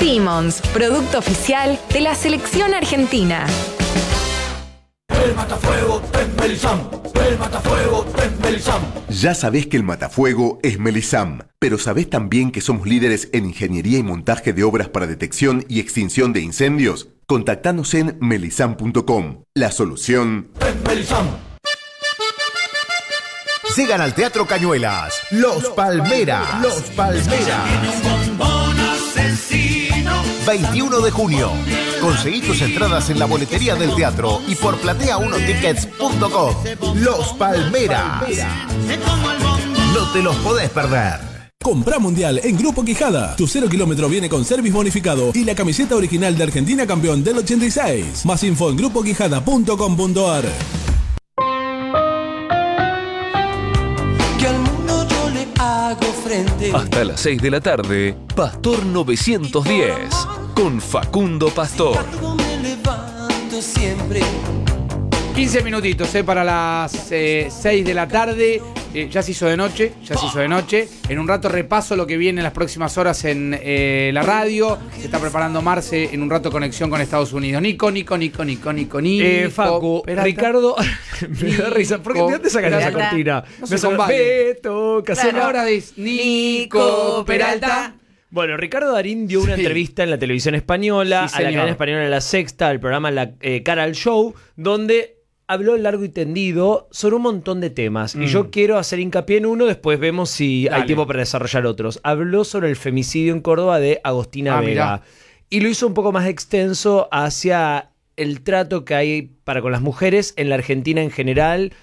Simmons, producto oficial de la selección argentina. El matafuego es Melisam. El matafuego es Melisam. Ya sabés que el matafuego es Melisam, pero ¿sabés también que somos líderes en ingeniería y montaje de obras para detección y extinción de incendios? Contactanos en melisam.com. La solución es Melisam. Llegan al Teatro Cañuelas, Los Palmeras. Los Palmeras. 21 de junio. Conseguí tus entradas en la boletería del teatro y por platea1tickets.com. Los Palmeras. No te los podés perder. Comprá Mundial en Grupo Quijada. Tu 0 kilómetro viene con service bonificado y la camiseta original de Argentina campeón del 86. Más info en grupoquijada.com.ar. Que al mundo yo le hago frente. Hasta las 6 de la tarde, Pastor 910, con Facundo Pastor. Me levanto siempre. 15 minutitos para las 6 de la tarde. Ya se hizo de noche, En un rato repaso lo que viene en las próximas horas en la radio. Se está preparando Marce, en un rato conexión con Estados Unidos. Nico. Facu, Peralta. Ricardo, me da risa. ¿Por qué te sacan esa cortina? No se combate. Beto, Casella. Ahora es Nico Peralta. Bueno, Ricardo Darín dio una entrevista en la televisión española, Sí, a la señor. cadena española La Sexta, al programa Cara al Show, donde habló largo y tendido sobre un montón de temas. Y yo quiero hacer hincapié en uno, después vemos si hay tiempo para desarrollar otros. Habló sobre el femicidio en Córdoba de Agostina Vega. Mirá. Y lo hizo un poco más extenso hacia el trato que hay para con las mujeres en la Argentina en general.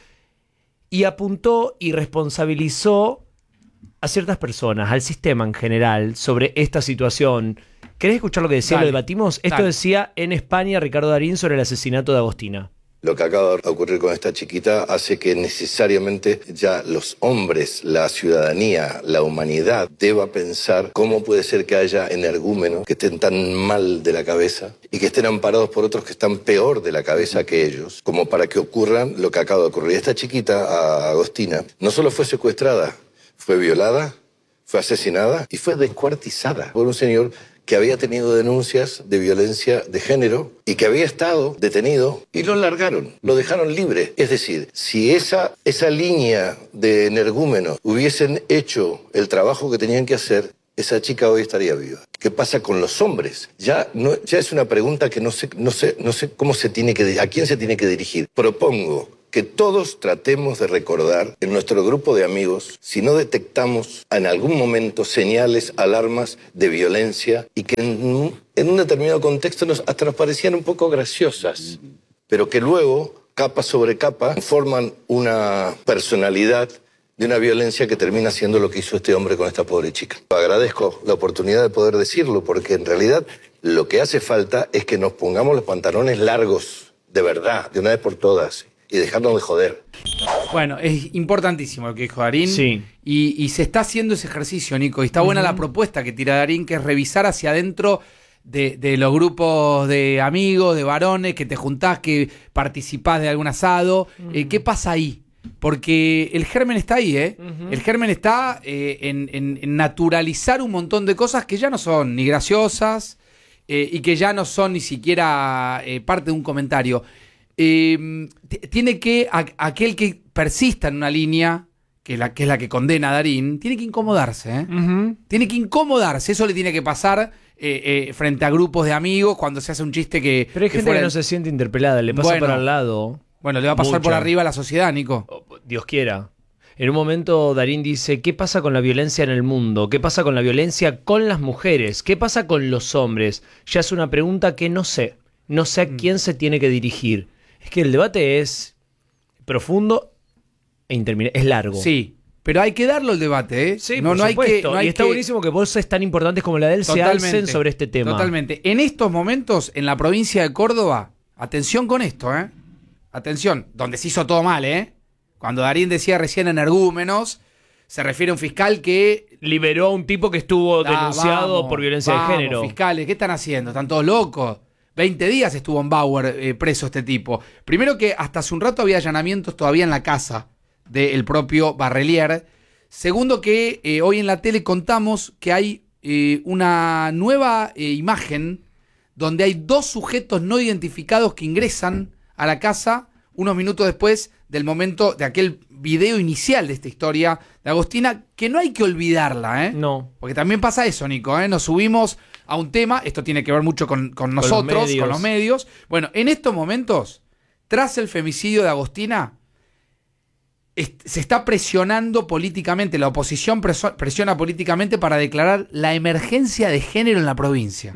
Y apuntó y responsabilizó a ciertas personas, al sistema en general, sobre esta situación. ¿Querés escuchar lo que decía? Dale. Lo debatimos. Esto decía en España Ricardo Darín sobre el asesinato de Agostina. Lo que acaba de ocurrir con esta chiquita hace que necesariamente ya los hombres, la ciudadanía, la humanidad deba pensar cómo puede ser que haya energúmenos que estén tan mal de la cabeza y que estén amparados por otros que están peor de la cabeza que ellos, como para que ocurran lo que acaba de ocurrir. Esta chiquita, Agostina, no solo fue secuestrada, fue violada, fue asesinada y fue descuartizada por un señor que había tenido denuncias de violencia de género y que había estado detenido y lo largaron, lo dejaron libre. Es decir, si esa línea de energúmenos hubiesen hecho el trabajo que tenían que hacer, esa chica hoy estaría viva. ¿Qué pasa con los hombres? Ya es una pregunta que no sé cómo a quién se tiene que dirigir. Propongo que todos tratemos de recordar en nuestro grupo de amigos si no detectamos en algún momento señales, alarmas de violencia y que en un determinado contexto hasta nos parecían un poco graciosas, pero que luego, capa sobre capa, forman una personalidad de una violencia que termina siendo lo que hizo este hombre con esta pobre chica. Agradezco la oportunidad de poder decirlo porque en realidad lo que hace falta es que nos pongamos los pantalones largos, de verdad, de una vez por todas, y dejarnos de joder. Bueno, es importantísimo lo que dijo Darín. Sí. Y se está haciendo ese ejercicio, Nico. Y está buena la propuesta que tira Darín, que es revisar hacia adentro de los grupos de amigos, de varones, que te juntás, que participás de algún asado. ¿Qué pasa ahí? Porque el germen está ahí, ¿eh? El germen está en naturalizar un montón de cosas que ya no son ni graciosas y que ya no son ni siquiera parte de un comentario. Tiene que, aquel que persista en una línea, que es la que condena a Darín, tiene que incomodarse, ¿eh? Tiene que incomodarse, eso le tiene que pasar frente a grupos de amigos cuando se hace un chiste que... Pero hay gente que no se siente interpelada, le pasa por al lado. Bueno, le va a pasar mucho. por arriba a la sociedad, Nico. Dios quiera. En un momento Darín dice, ¿qué pasa con la violencia en el mundo? ¿Qué pasa con la violencia con las mujeres? ¿Qué pasa con los hombres? Ya es una pregunta que no sé. No sé a quién se tiene que dirigir. Es que el debate es profundo e interminable. Es largo. Sí, pero hay que darlo el debate, ¿eh? Sí, no, por no supuesto. Hay que, y está buenísimo que voces tan importantes como la de él se alcen sobre este tema. Totalmente. En estos momentos, en la provincia de Córdoba, atención con esto, ¿eh? Atención, donde se hizo todo mal, ¿eh? Cuando Darín decía recién energúmenos, se refiere a un fiscal que liberó a un tipo que estuvo denunciado por violencia de género. Fiscales, ¿qué están haciendo? ¿Están todos locos? 20 días estuvo en Bauer preso este tipo. Primero que hasta hace un rato había allanamientos todavía en la casa del propio Barrelier. Segundo que hoy en la tele contamos que hay una nueva imagen donde hay 2 sujetos no identificados que ingresan a la casa unos minutos después del momento de aquel video inicial de esta historia de Agostina, que no hay que olvidarla, ¿eh? No. Porque también pasa eso, Nico, ¿eh? Nos subimos a un tema, esto tiene que ver mucho con nosotros, con los medios. Bueno, en estos momentos, tras el femicidio de Agostina, se está presionando políticamente, la oposición presiona políticamente para declarar la emergencia de género en la provincia.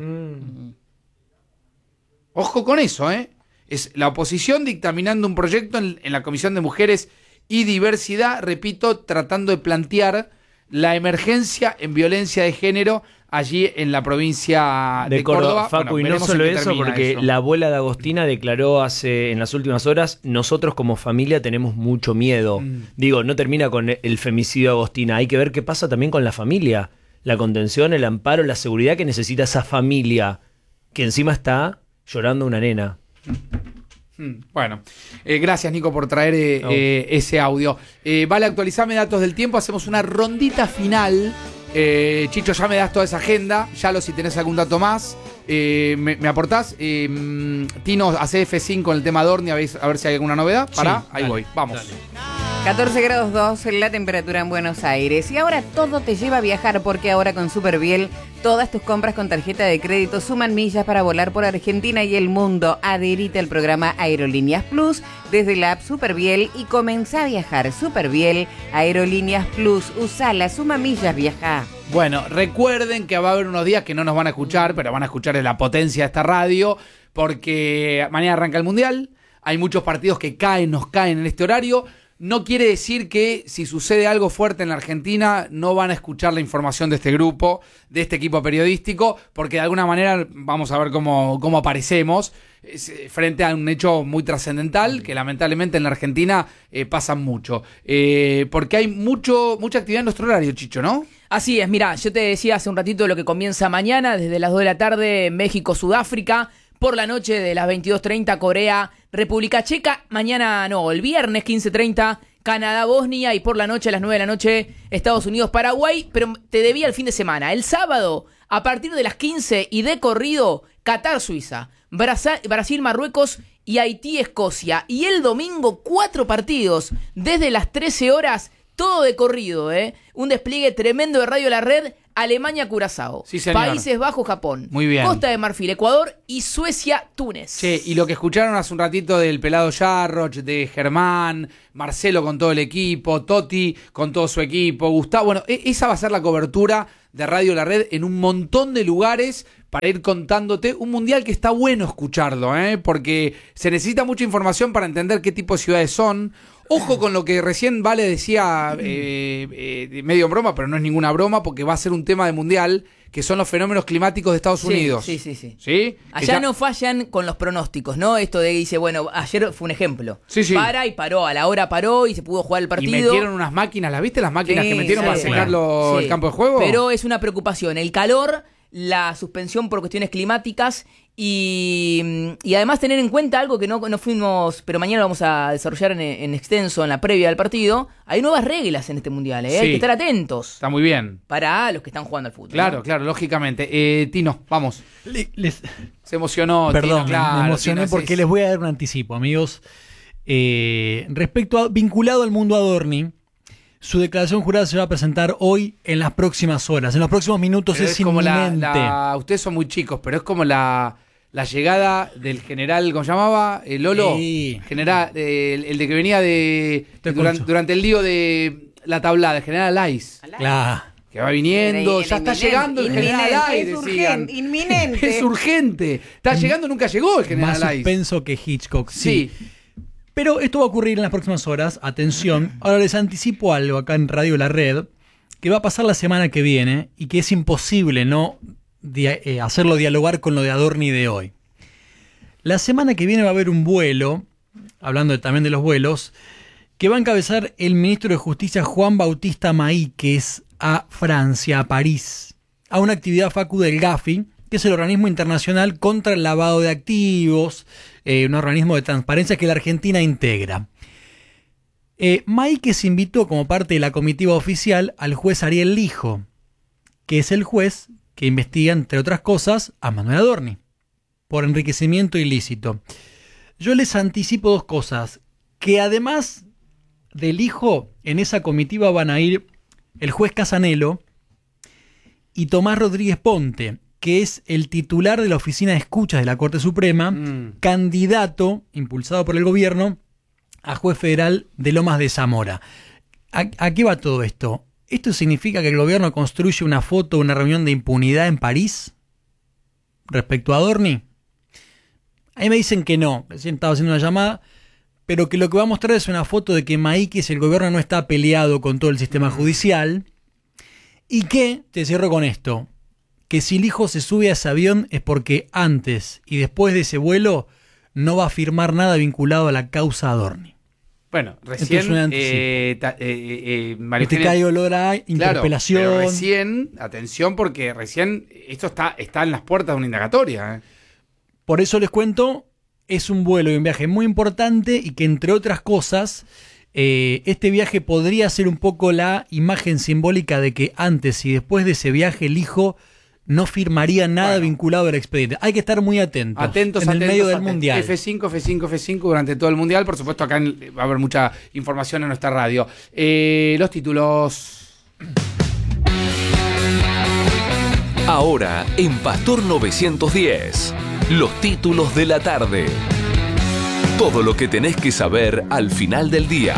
Ojo con eso, ¿eh? Es la oposición dictaminando un proyecto en la Comisión de Mujeres y Diversidad, repito, tratando de plantear la emergencia en violencia de género allí en la provincia de Córdoba. Facu, bueno, y no solo eso, porque la abuela de Agostina declaró en las últimas horas, nosotros como familia tenemos mucho miedo. Digo, no termina con el femicidio de Agostina, hay que ver qué pasa también con la familia, la contención, el amparo, la seguridad que necesita esa familia, que encima está llorando una nena. Bueno, gracias Nico por traer ese audio. Vale, actualizame datos del tiempo, hacemos una rondita final. Chicho, ya me das toda esa agenda, ya si tenés algún dato más, me aportás. Tino, hace F5 con el tema Dorni, a ver si hay alguna novedad. Ahí voy, vamos. Dale. 14 grados 2 la temperatura en Buenos Aires. Y ahora todo te lleva a viajar, porque ahora con Superviel todas tus compras con tarjeta de crédito suman millas para volar por Argentina y el mundo. Adherite al programa Aerolíneas Plus desde la app Superviel y comenzá a viajar. Superviel, Aerolíneas Plus, usala, suma millas, viaja. Bueno, recuerden que va a haber unos días que no nos van a escuchar, pero van a escuchar la potencia de esta radio, porque mañana arranca el Mundial, hay muchos partidos que nos caen en este horario. No quiere decir que si sucede algo fuerte en la Argentina no van a escuchar la información de este grupo, de este equipo periodístico, porque de alguna manera vamos a ver cómo aparecemos frente a un hecho muy trascendental que lamentablemente en la Argentina pasa mucho. Porque hay mucha actividad en nuestro horario, Chicho, ¿no? Así es, mirá, yo te decía hace un ratito lo que comienza mañana, desde las 2 de la tarde, México-Sudáfrica. Por la noche de las 22:30, Corea, República Checa. Mañana no, el viernes 15:30, Canadá, Bosnia. Y por la noche, a las 9 de la noche, Estados Unidos, Paraguay. Pero te debía el fin de semana. El sábado, a partir de las 15 y de corrido, Qatar, Suiza, Brasil, Marruecos y Haití, Escocia. Y el domingo, 4 partidos desde las 13 horas, todo de corrido, ¿eh? Un despliegue tremendo de Radio La Red. Alemania, Curazao, sí, Países Bajos, Japón, muy bien. Costa de Marfil, Ecuador y Suecia, Túnez. Che, y lo que escucharon hace un ratito del pelado Jarroch, de Germán, Marcelo con todo el equipo, Totti con todo su equipo, Gustavo, bueno, esa va a ser la cobertura de Radio La Red en un montón de lugares para ir contándote un mundial que está bueno escucharlo, porque se necesita mucha información para entender qué tipo de ciudades son. Ojo con lo que recién Vale decía, medio en broma, pero no es ninguna broma, porque va a ser un tema de mundial, que son los fenómenos climáticos de Estados Unidos. Sí. Allá no fallan con los pronósticos, ¿no? Esto de dice, bueno, ayer fue un ejemplo. Para y paró, a la hora paró y se pudo jugar el partido. Y metieron unas máquinas, ¿las viste? Las máquinas que metieron para secarlo el campo de juego. Pero es una preocupación, el calor, la suspensión por cuestiones climáticas y además tener en cuenta algo que no fuimos, pero mañana lo vamos a desarrollar en extenso en la previa del partido. Hay nuevas reglas en este mundial, hay que estar atentos. Está muy bien. Para los que están jugando al fútbol. Claro, lógicamente. Tino, vamos. Se emocionó. Perdón, Tino, claro, me emocioné porque les voy a dar un anticipo, amigos. Vinculado al mundo Adorni, su declaración jurada se va a presentar hoy en las próximas horas, en los próximos minutos. Pero es como inminente. Ustedes son muy chicos, pero es como la llegada del general, ¿cómo se llamaba? Lolo. Sí. General, el de que venía durante el lío de la tablada, el general Alaiz. Claro. Que va viniendo, ya está llegando el general Alaiz, decían. Inminente. Es urgente. Está llegando, nunca llegó el general Alaiz. Más suspenso que Hitchcock, sí. Pero esto va a ocurrir en las próximas horas. Atención. Ahora les anticipo algo acá en Radio La Red, que va a pasar la semana que viene y que es imposible no hacerlo dialogar con lo de Adorni de hoy. La semana que viene va a haber un vuelo, hablando también de los vuelos, que va a encabezar el ministro de Justicia Juan Bautista Maíquez a Francia, a París, a una actividad, Facu, del Gafi, que es el organismo internacional contra el lavado de activos, un organismo de transparencia que la Argentina integra. Maíquez invitó como parte de la comitiva oficial al juez Ariel Lijo, que es el juez que investiga, entre otras cosas, a Manuel Adorni por enriquecimiento ilícito. Yo les anticipo dos cosas, que además del hijo, en esa comitiva van a ir el juez Casanelo y Tomás Rodríguez Ponte, que es el titular de la Oficina de Escuchas de la Corte Suprema, candidato, impulsado por el gobierno, a juez federal de Lomas de Zamora. ¿A qué va todo esto? ¿Esto significa que el gobierno construye una foto de una reunión de impunidad en París respecto a Adorni? A mí me dicen que no, recién estaba haciendo una llamada, pero que lo que va a mostrar es una foto de que Maíquez, el gobierno, no está peleado con todo el sistema judicial, y que, te cierro con esto, que si el hijo se sube a ese avión es porque antes y después de ese vuelo no va a firmar nada vinculado a la causa Adorni. Bueno, recién te cae olor a interpelación. Claro, pero recién, atención, porque recién esto está en las puertas de una indagatoria. Por eso les cuento, es un vuelo y un viaje muy importante y que, entre otras cosas, este viaje podría ser un poco la imagen simbólica de que antes y después de ese viaje el hijo no firmaría nada vinculado al expediente. Hay que estar muy atentos en el medio del Mundial. F5 durante todo el Mundial. Por supuesto, acá va a haber mucha información en nuestra radio. Los títulos. Ahora, en Pastor 910, los títulos de la tarde. Todo lo que tenés que saber al final del día.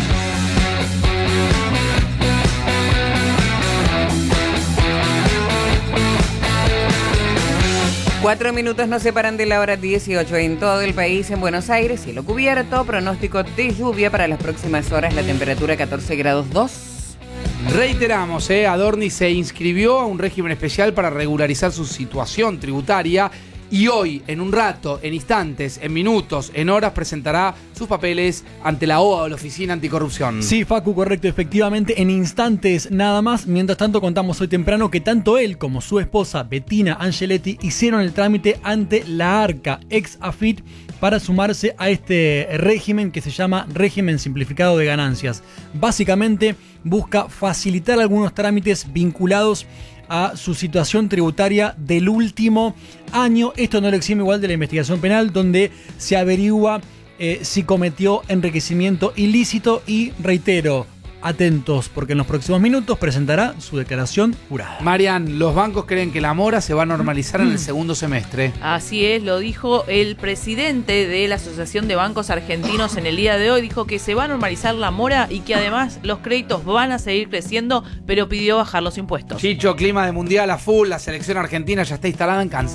Cuatro minutos nos separan de la hora 18 en todo el país. En Buenos Aires, cielo cubierto, pronóstico de lluvia para las próximas horas, la temperatura 14 grados 2. Reiteramos, Adorni se inscribió a un régimen especial para regularizar su situación tributaria y hoy, en un rato, en instantes, en minutos, en horas, presentará sus papeles ante la OA, la Oficina Anticorrupción. Sí, Facu, correcto, efectivamente, en instantes nada más. Mientras tanto, contamos hoy temprano que tanto él como su esposa, Bettina Angeletti, hicieron el trámite ante la ARCA, ex AFIT, para sumarse a este régimen que se llama Régimen Simplificado de Ganancias. Básicamente, busca facilitar algunos trámites vinculados a su situación tributaria del último año. Esto no lo exime igual de la investigación penal, donde se averigua si cometió enriquecimiento ilícito y, reitero, atentos, porque en los próximos minutos presentará su declaración jurada. Marian, los bancos creen que la mora se va a normalizar en el segundo semestre. Así es, lo dijo el presidente de la Asociación de Bancos Argentinos en el día de hoy. Dijo que se va a normalizar la mora y que además los créditos van a seguir creciendo, pero pidió bajar los impuestos. Chicho, clima de mundial a full, la selección argentina ya está instalada en Kansas.